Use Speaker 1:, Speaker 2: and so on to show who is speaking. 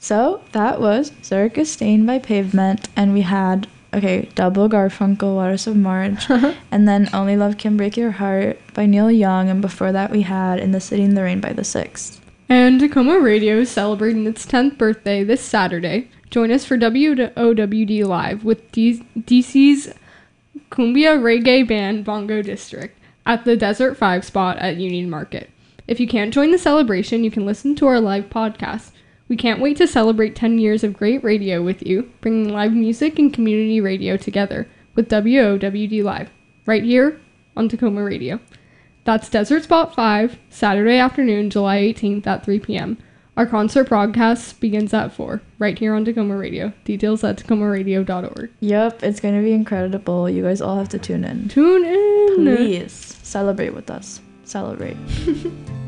Speaker 1: So that was Zurich is Stained by Pavement, and we had, double Garfunkel, Waters of March, and then Only Love Can Break Your Heart by Neil Young, and before that we had In the City in the Rain by The Sixth.
Speaker 2: And Tacoma Radio is celebrating its 10th birthday this Saturday. Join us for WOWD Live with DC's Cumbia Reggae Band Bongo District at the Desert 5 spot at Union Market. If you can't join the celebration, you can listen to our live podcast. We can't wait to celebrate 10 years of great radio with you, bringing live music and community radio together with WOWD Live, right here on Tacoma Radio. That's Desert Spot 5, Saturday afternoon, July 18th at 3 p.m. Our concert broadcast begins at 4, right here on Tacoma Radio. Details at tacomaradio.org.
Speaker 1: Yep, it's going to be incredible. You guys all have to tune in.
Speaker 2: Tune in!
Speaker 1: Please, celebrate with us. Celebrate.